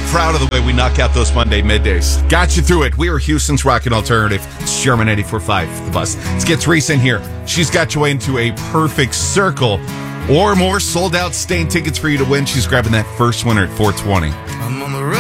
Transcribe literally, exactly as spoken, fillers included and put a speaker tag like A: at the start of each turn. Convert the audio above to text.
A: proud of the way we knock out those Monday middays. Got you through it. We are Houston's Rockin' Alternative. It's Sherman eighty-four point five, The Buzz. Let's get Teresa in here. She's got you into a perfect circle or more sold-out Stain tickets for you to win. She's grabbing that first winner at four twenty.